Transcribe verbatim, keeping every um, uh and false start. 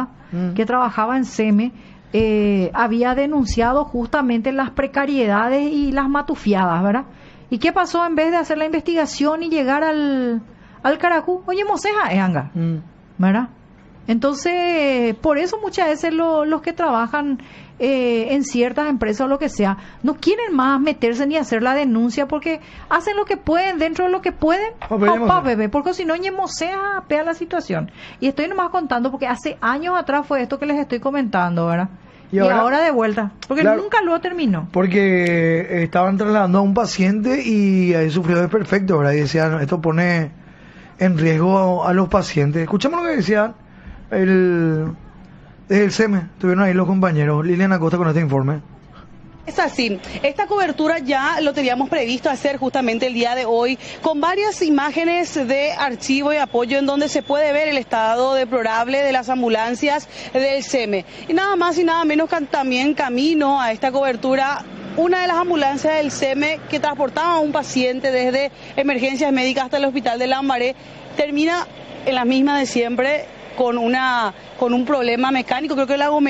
empleada mm. que trabajaba en SEME eh, había denunciado justamente las precariedades y las matufiadas, ¿verdad? ¿Y qué pasó? En vez de hacer la investigación y llegar al, al Caracú, oye, moceja, es anga, mm. ¿verdad? Entonces, por eso muchas veces lo, los que trabajan eh, en ciertas empresas o lo que sea, no quieren más meterse ni hacer la denuncia porque hacen lo que pueden dentro de lo que pueden, opa, bebé, porque si no, ñemosea, pea la situación. Y estoy nomás contando porque hace años atrás fue esto que les estoy comentando, ¿verdad? Y ahora, y ahora de vuelta, porque claro, nunca lo terminó. Porque estaban trasladando a un paciente y ahí sufrió desperfecto, ¿verdad? Y decían, esto pone en riesgo a, a los pacientes. Escuchamos lo que decían. El, desde el SEME, estuvieron ahí los compañeros. Liliana Costa con este informe. Es así, esta cobertura ya lo teníamos previsto hacer justamente el día de hoy, con varias imágenes de archivo y apoyo en donde se puede ver el estado deplorable de las ambulancias del SEME. Y nada más y nada menos que también camino a esta cobertura una de las ambulancias del SEME que transportaba a un paciente desde emergencias médicas hasta el hospital de Lambaré, termina en la misma de siempre, con una con un problema mecánico, creo que la